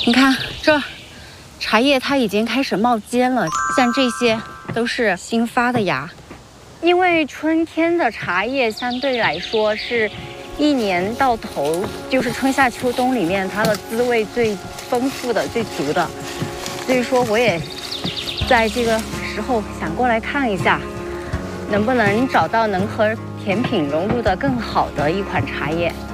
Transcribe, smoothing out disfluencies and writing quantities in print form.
你看这茶叶它已经开始冒尖了，像这些都是新发的芽。因为春天的茶叶相对来说是一年到头，就是春夏秋冬里面它的滋味最丰富的、最足的，所以说我也在这个时候想过来看一下，能不能找到能和甜品融入的更好的一款茶叶。